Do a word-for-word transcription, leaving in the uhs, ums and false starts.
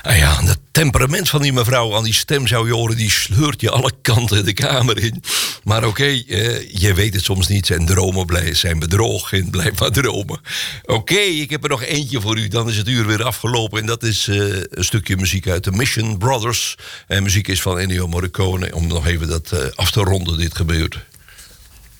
Ah ja, het temperament van die mevrouw, aan die stem zou je horen, die sleurt je alle kanten de kamer in. Maar oké, okay, uh, je weet het soms niet. En dromen blij, zijn bedrog en blijf maar dromen. Oké, okay, ik heb er nog eentje voor u. Dan is het uur weer afgelopen. En dat is uh, een stukje muziek uit de Mission Brothers. En muziek is van Ennio Morricone. Om nog even dat uh, af te ronden, dit gebeurt.